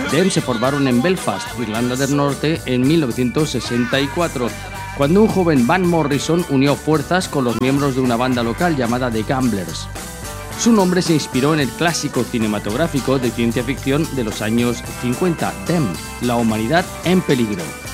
Them se formaron en Belfast, Irlanda del Norte, en 1964, cuando un joven Van Morrison unió fuerzas con los miembros de una banda local llamada The Gamblers. Su nombre se inspiró en el clásico cinematográfico de ciencia ficción de los años 50, Them, la humanidad en peligro.